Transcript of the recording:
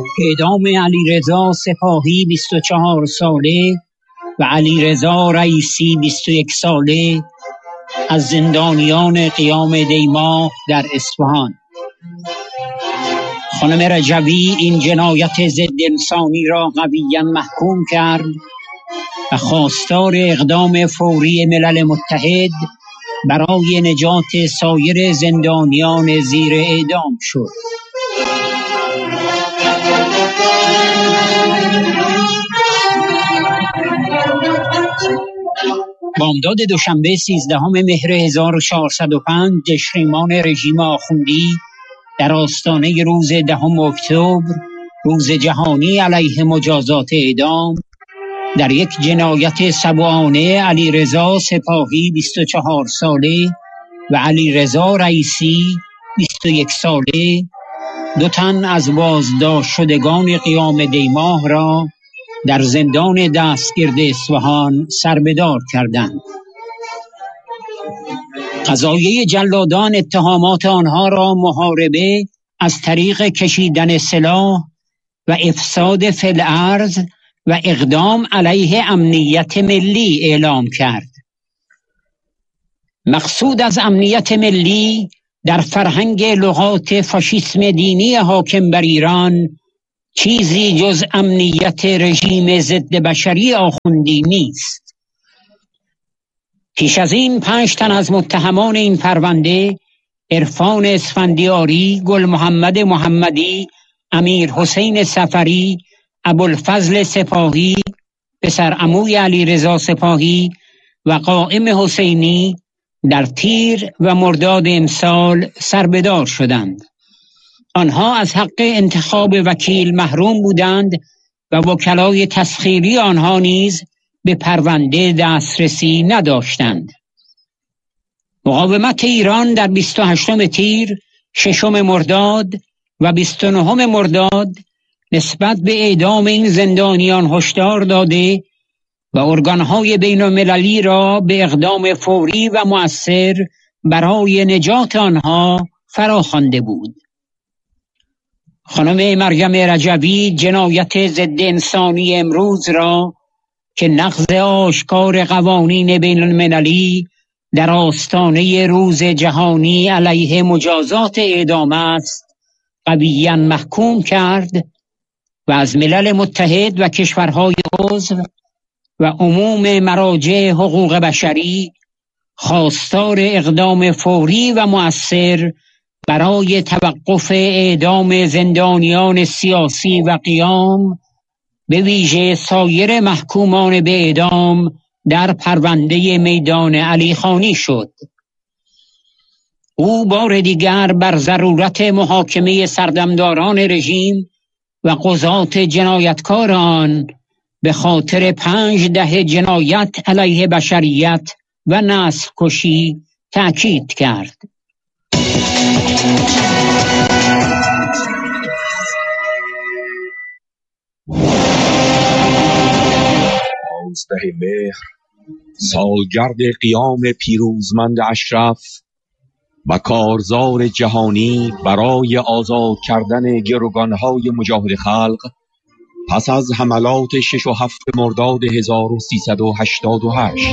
اعدام علیرضا سپاهی 24 ساله و علیرضا رئیسی 21 ساله از زندانیان قیام دیماه در اصفهان. خانم رجوی این جنایت ضد انسانی را قویاً محکوم کرد و خواستار اقدام فوری ملل متحد برای نجات سایر زندانیان زیر اعدام شد. بامداد دوشنبه 13 مهر 1405 دشنیمان رژیم آخوندی در آستانه روز 10 اکتبر، روز جهانی علیه مجازات اعدام، در یک جنایت سبوانه علیرضا سپاهی 24 ساله و علیرضا رئیسی 21 ساله، دو تن از بازداشت شدگان قیام دیماه را در زندان دستگرد اصفهان سربدار کردند. قضایه جلادان اتهامات آنها را محاربه از طریق کشیدن سلاح و افساد فی الارض و اقدام علیه امنیت ملی اعلام کرد. مقصود از امنیت ملی در فرهنگ لغات فاشیسم دینی حاکم بر ایران چیزی جز امنیت رژیم ضد بشری آخوندی نیست. پیش از این 5 تن از متهمان این پرونده، عرفان اسفندیاری، گل محمد محمدی، امیر حسین سفری، ابوالفضل سپاهی پسر عموی علیرضا سپاهی و قائم حسینی در تیر و مرداد امسال سربدار شدند. آنها از حق انتخاب وکیل محروم بودند و وکلای تسخیری آنها نیز به پرونده دسترسی نداشتند. مقاومت ایران در 28 تیر، 6 مرداد و 29 مرداد نسبت به اعدام این زندانیان هشدار داده و ارگانهای بین المللی را به اقدام فوری و مؤثر برای نجات آنها فراخوانده بود. خانم مریم رجوی جنایت ضد انسانی امروز را که نقض آشکار قوانین بین المللی در آستانه روز جهانی علیه مجازات اعدام است قویاً محکوم کرد و از ملل متحد و کشورهای عضو و عموم مراجع حقوق بشری خواستار اقدام فوری و مؤثر برای توقف اعدام زندانیان سیاسی و قیام، به ویژه سایر محکومان به اعدام در پرونده میدان علی خانی شد. او بار دیگر بر ضرورت محاکمه سردمداران رژیم و قضات جنایتکار آن به خاطر 5 دهه جنایت علیه بشریت و نسل کشی تأکید کرد. 15 مهر سالگرد قیام پیروزمند اشرف و کارزار جهانی برای آزاد کردن گروگانهای مجاهد خلق پس از حملات 6 و 7 مرداد 1388